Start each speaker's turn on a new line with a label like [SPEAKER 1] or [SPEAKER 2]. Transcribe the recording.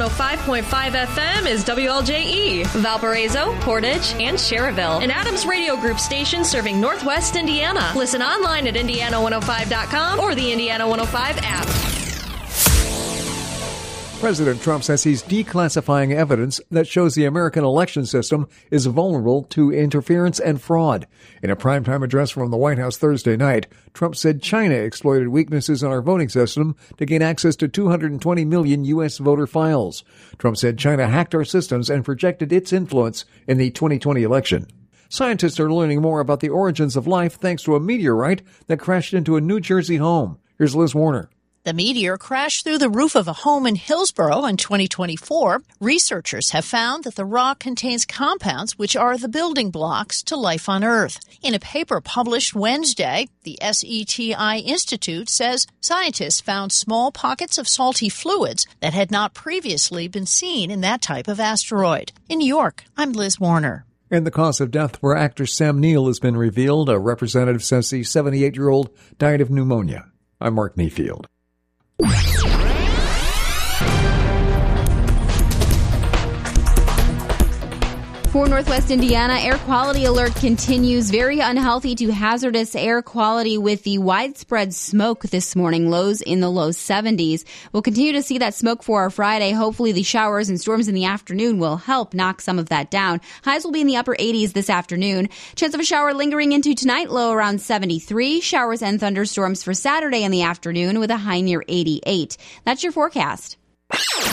[SPEAKER 1] 105.5 FM is WLJE, Valparaiso, Portage, and Cherryville, an Adams Radio Group station serving Northwest Indiana. Listen online at Indiana105.com or the Indiana 105 app.
[SPEAKER 2] President Trump says he's declassifying evidence that shows the American election system is vulnerable to interference and fraud. In a primetime address from the White House Thursday night, Trump said China exploited weaknesses in our voting system to gain access to 220 million U.S. voter files. Trump said China hacked our systems and projected its influence in the 2020 election. Scientists are learning more about the origins of life thanks to a meteorite that crashed into a New Jersey home. Here's Liz Warner.
[SPEAKER 3] The meteor crashed through the roof of a home in Hillsborough in 2024. Researchers have found that the rock contains compounds which are the building blocks to life on Earth. In a paper published Wednesday, the SETI Institute says scientists found small pockets of salty fluids that had not previously been seen in that type of asteroid. In New York, I'm Liz Warner.
[SPEAKER 2] And the cause of death for actor Sam Neill has been revealed. A representative says the 78-year-old died of pneumonia. I'm Mark Mayfield.
[SPEAKER 4] For Northwest Indiana, air quality alert continues. Very unhealthy to hazardous air quality with the widespread smoke this morning, lows in the low 70s. We'll continue to see that smoke for our Friday. Hopefully the showers and storms in the afternoon will help knock some of that down. Highs will be in the upper 80s this afternoon. Chance of a shower lingering into tonight, low around 73. Showers and thunderstorms for Saturday in the afternoon with a high near 88. That's your forecast.